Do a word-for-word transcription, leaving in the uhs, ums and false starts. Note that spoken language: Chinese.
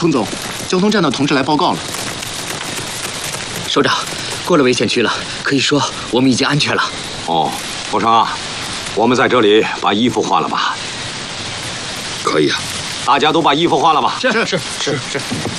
彭总，交通站的同志来报告了。 首长，过了危险区了，可以说我们已经安全了。 哦，国成啊，我们在这里把衣服换了吧。 可以啊。 大家都把衣服换了吧？ 是是是是。